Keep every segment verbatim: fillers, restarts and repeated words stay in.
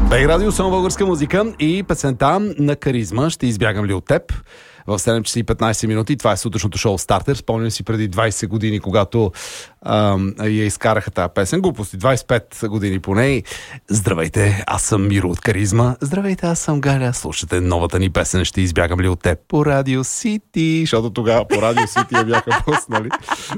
Бей радио, само българска музика и песента на Каризма. Ще избягам ли от теб? В седем часа и петнайсет минути. Това е сутрешното шоу Стартер. Спомням си преди двайсет години, когато ам, я изкараха тази песен. Глупости, двайсет и пет години по ней. Здравейте, аз съм Миро от Каризма. Здравейте, аз съм Галя. Слушате новата ни песен "Ще избягам ли от теб" по Радио Сити. Защото тогава по Радио Сити я бяха пуснали.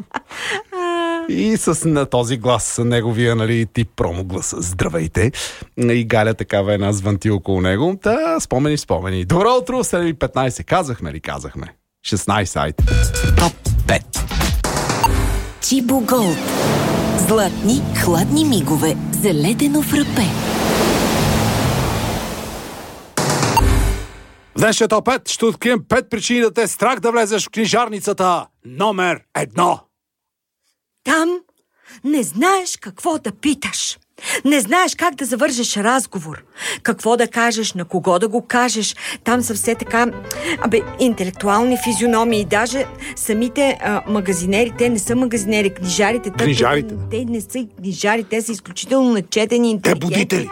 И с на този глас, неговия, нали, тип промо глас. Здравейте. И Галя такава една звънти около него. Та, спомени, спомени. Добро утро, седем и петнайсет. Казахме ли? Казахме. шестнайсет, айде. Топ пет. Чибо Голд. Златни, хладни мигове за ледено фрапе. В днешния топ пет ще открием пет причини да те е страх да влезеш в книжарницата. Номер едно. Там не знаеш какво да питаш. Не знаеш как да завържеш разговор. Какво да кажеш, на кого да го кажеш. Там са все така, абе, интелектуални физиономии. Даже самите а, магазинери, те не са магазинери, книжарите. Книжарите, те, те не са книжари, те са изключително начетени, интелигентни. Те будители.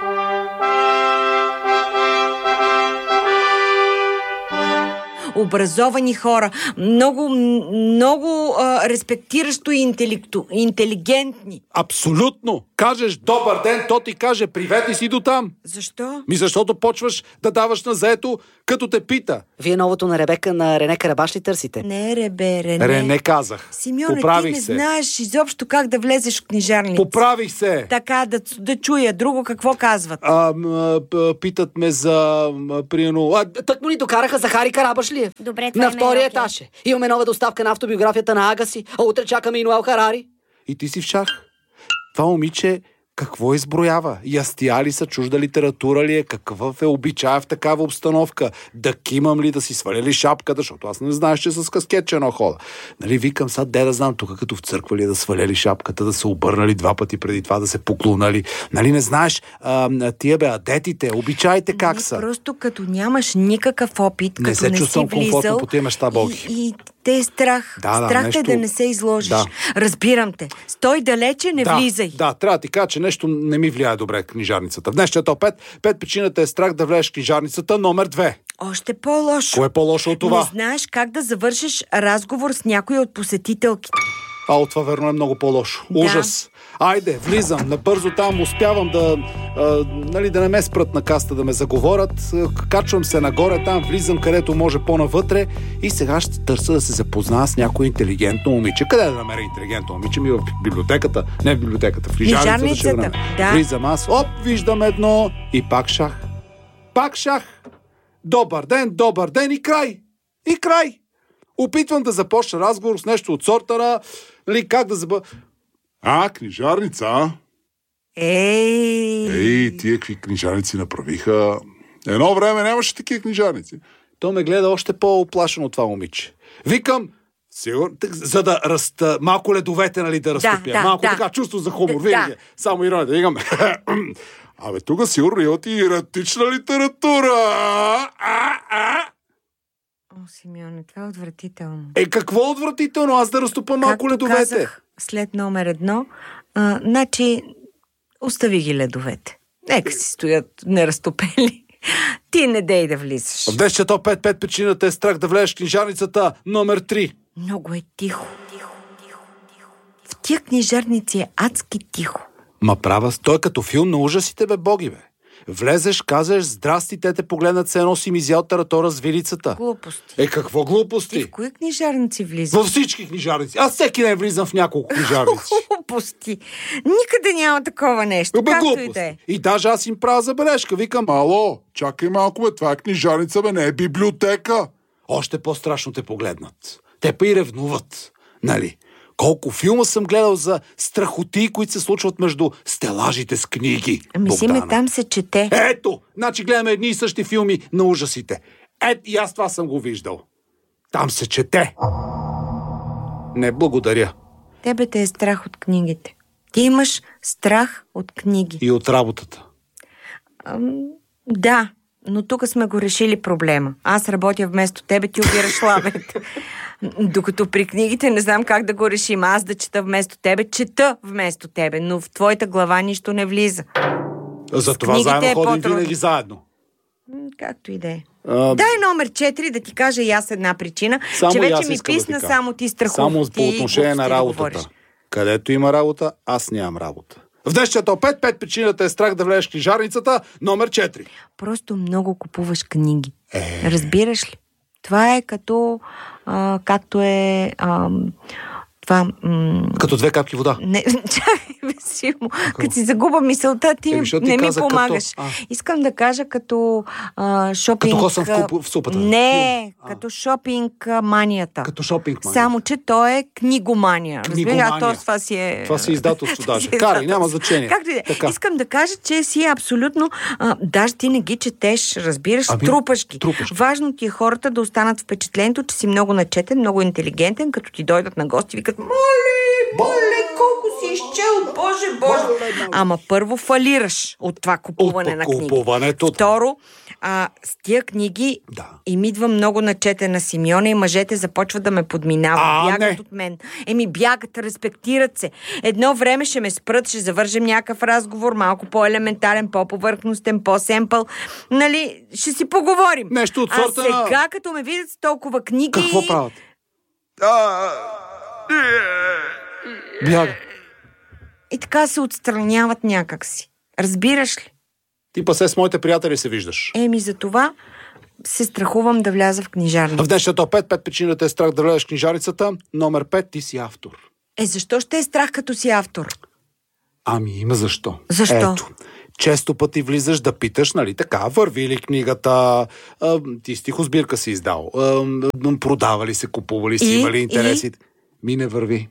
Образовани хора, много, много а, респектиращо и интелекту, интелигентни. Абсолютно! Кажеш добър ден, то ти каже привет и си до там. Защо? Ми защото почваш да даваш на заето, като те пита. Вие новото на Ребека на Рене Карабаш ли търсите? Не, Ребе, Рене. Рене казах. Симеоне, Поправих ти не се. знаеш изобщо как да влезеш в книжарница. Поправих се. Така, да, да чуя. Друго какво казват? А, м, п, питат ме за, м, примерно... А, Так му ни докараха Захари Карабашлиев. Добре, това на е втория окей. етаж е. Имаме нова доставка на автобиографията на Агаси, а утре чакаме и Ноел Харари. и ти си в шах. Това момиче какво изброява? Ястия ли са, чужда литература ли е? Какъв е обичая в такава обстановка? Да кимам ли, да си сваля ли шапката? Защото аз не знаеш, че с каскетче едно хода. Нали, викам сега, де да знам, тук като в църква ли е да сваля ли шапката, да се обърнали два пъти преди това, да се поклонали. Нали, не знаеш, а, тия бе, адетите, обичаите как не, са? Просто като нямаш никакъв опит, Не като се не чувствам си влизал, комфортно по тия неща, Боги. И, и те е страх. Да, да, страх нещо... те да не се изложиш. Да. Разбирам те. Стой далече, не да, влизай. Да, трябва да ти кажа, че нещо не ми влияе добре книжарницата. В днешния топ пет, пет причината е страх да влезеш в книжарницата. Номер две. Още по-лошо. Кое е по-лошо от това? Не знаеш как да завършиш разговор с някой от посетителки. А, от това верно е много по-лошо. Да. Ужас. Айде, влизам, набързо там, успявам да, а, нали, да не ме спрат на каста, да ме заговорят. Качвам се нагоре там, влизам където може по-навътре и сега ще търся да се запозная с някой интелигентно момиче. Къде да намеря интелигентно момиче? Ми в библиотеката, не в библиотеката, в книжарницата. ще Книжарницата, да. Влизам аз, оп, виждам едно и пак шах. Пак шах. Добър ден, добър ден и край. И край. Опитвам да започна разговор с нещо от сорта на, нали, как да забъ... А, книжарница? Ей! Ей, тия какви книжарници направиха. Едно време нямаше такива книжарници. То ме гледа още по-оплашено от това момиче. Викам, сигурно, за да разта, малко ледовете, нали, да разтопя. да, малко да. така чувство за хумор. Да. Винаги. Само ирония. Да викам. Абе, тук сигурно имат и еротична литература. А, а. О, Симеоне, това е отвратително. Е, какво отвратително? Аз да разтопя малко Както ледовете. казах след номер едно, а, значи, остави ги ледовете. Нека си стоят неразтопели. Ти не дей да влизаш. В днешния топ пет, пет причината е страх да влезеш в книжарницата. Номер три. Много е тихо. В тия книжарници е адски тихо. Ма права, той като филм на ужасите, бе, Боги, бе. Влезеш, казваш, здрасти, те те погледнат се едно си ми изял таратора с вилицата. Глупости. Е, какво глупости? Ти в кои книжарници влизаш? Във всички книжарници. Аз всеки ден влизам в няколко книжарници. Глупости. Никъде няма такова нещо. Бе, Както и глупости. да е. И даже аз им правя забележка. Викам, Ало, чакай малко, бе, това е книжарница, бе, не е библиотека. още по-страшно те погледнат. Те па и ревнуват. Нали? Колко филма съм гледал за страхотии, които се случват между стелажите с книги. Ами си ме там се чете. Ето! Значи гледаме едни и същи филми на ужасите. Ето и аз това съм го виждал. Там се чете. Не, благодаря. Тебе те е страх от книгите. Ти имаш страх от книги. И от работата. Ам, да, но тук сме го решили проблема. Аз работя вместо тебе, ти обираш лавета. Докато при книгите не знам как да го решим. Аз да чета вместо тебе, чета вместо тебе, но в твоята глава нищо не влиза. Затова книгите заедно е ходим по-трудно. винаги заедно. М, Както и да е. А, Дай номер четири да ти кажа и аз една причина, Само че и аз вече ми искам да ти писна кажа. само ти страхувки. Само по отношение на да работата. говориш. Където има работа, аз нямам работа. В днешната опет пет причината е страх да влезеш в книжарницата, номер четири. Просто много купуваш книги. Е. Разбираш ли? Това е като а, както е а, това... М- Като две капки вода. Не, чакай, бе, Симо. Като си загуба мисълта, ти Еми, защото ти не ми каза помагаш. като- а. Искам да кажа като а, шопинг... Като косъм в, куп, в супата. Не, А. като шопинг а, манията. Като шопинг мания. Само, че то е книгомания. Книгомания. Разбира, а то това си е... Това си издателство Това даже. си е Карай, издателство. няма значение. Както и да е. Така. Искам да кажа, че си абсолютно... А, даже ти не ги четеш, разбираш, Ами, трупаш ги. трупаш ги. Важно ти е хората да останат впечатлението, че си много начетен, много интелигентен, като ти дойдат на гости и викат: моли, моли, колко си изчел, боже, боже. Ама първо фалираш от това купуване От на книги. купуването. Второ, а, с тия книги Да. им идва много начетена Симеона и мъжете започват да ме подминават. А, бягат не. от мен. Еми бягат, респектират се. Едно време ще ме спрат, ще завържем някакъв разговор, малко по-елементарен, по-повърхностен, по-семпъл. Нали, ще си поговорим. Нещо от а сорта на- сега, като ме видят с толкова книги... Какво правят? Бяга. И така се отстраняват някакси. Разбираш ли? Ти па се с моите приятели се виждаш. Еми за това се страхувам да вляза в книжарница. В днешната опет пет причината е страх да влезеш в книжарницата. Номер пет, ти си автор. Е, защо ще е страх като си автор? Ами има защо. Защо? Ето. Често пъти влизаш да питаш, нали така, върви ли книгата, а, ти стихосбирка си издал, а, продава ли се, купува ли си, И? има ли интереси. И? Ми не върви.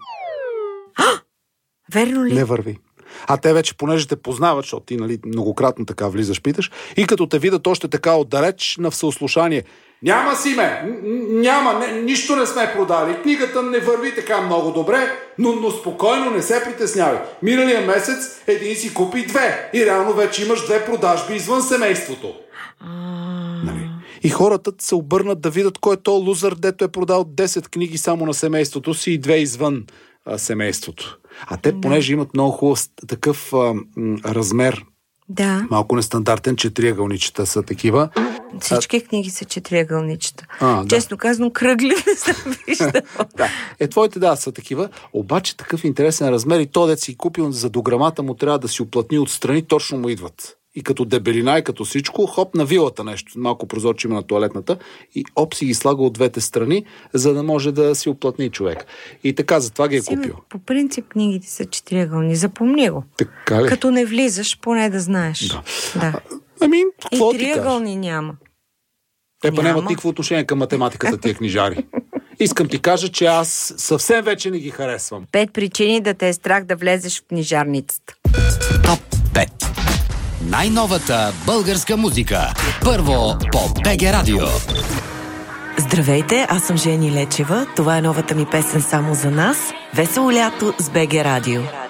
Верно ли? Не върви. А те вече, понеже те познават, защото ти, нали, многократно така влизаш, питаш, и като те видят още така отдалеч на всеослушание: няма си ме, н- няма, не, нищо не сме продали, книгата не върви така много добре, но, но спокойно, не се притеснявай. Миналия месец един си купи две и реално вече имаш две продажби извън семейството. Нали? И хората се обърнат да видят кой е то лузър, дето е продал десет книги само на семейството си и две извън а, семейството. А те, понеже имат много хубав такъв а, м, размер, Да. малко нестандартен, че триъгълничета са такива. Всички книги са четириъгълничета. А, да. Честно казано, кръгли не съм виждала. Да. Е, твоите да са такива, обаче такъв интересен размер и то, дет си купил за дограмата му, трябва да си оплътни отстрани, точно му идват. И като дебелина, и като всичко, хоп на вилата нещо, малко прозорче има на тоалетната, и оп си ги слага от двете страни, за да може да си оплътни човек. И така, затова ги е Симе, купил. по принцип книгите са четириъгълни. Запомни го. Така ли? Като не влизаш, поне да знаеш. Да. Да. Ами, И какво ти кажа? триъгълни няма. Те па Няма. нямат никакво отношение към математиката тия книжари. Искам ти кажа, че аз съвсем вече не ги харесвам. Пет причини да те е страх да влезеш в книжарницата. Топ пет. Най-новата българска музика. Първо по БГ Радио. Здравейте, аз съм Жени Лечева. Това е новата ми песен само за нас. Весело лято с БГ Радио.